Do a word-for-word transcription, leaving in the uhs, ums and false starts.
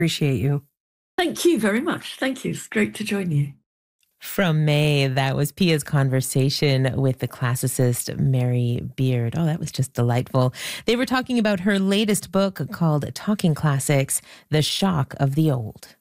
Appreciate you. Thank you very much. Thank you. It's great to join you. From May, that was Pia's conversation with the classicist Mary Beard. Oh, that was just delightful. They were talking about her latest book called Talking Classics, The Shock of the Old.